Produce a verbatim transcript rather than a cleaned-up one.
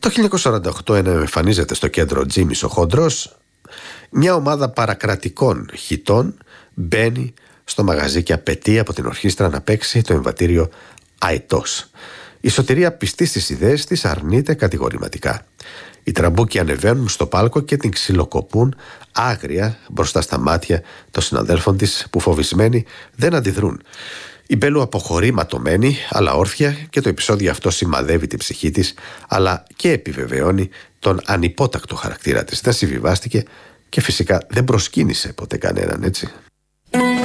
Το χίλια εννιακόσια σαράντα οκτώ εμφανίζεται στο κέντρο Τζίμις ο Χοντρός. Μια ομάδα παρακρατικών χιτών μπαίνει στο μαγαζί και απαιτεί από την ορχήστρα να παίξει το εμβατήριο Αετός. Η Σωτηρία, πιστή στις ιδέες της, αρνείται κατηγορηματικά. Οι τραμπούκοι ανεβαίνουν στο πάλκο και την ξυλοκοπούν άγρια μπροστά στα μάτια των συναδέλφων της, που φοβισμένοι δεν αντιδρούν. Η Μπέλου αποχωρεί ματωμένη αλλά όρθια, και το επεισόδιο αυτό σημαδεύει την ψυχή της, αλλά και επιβεβαιώνει τον ανυπότακτο χαρακτήρα της. Δεν συμβιβάστηκε και φυσικά δεν προσκύνησε ποτέ κανέναν, έτσι.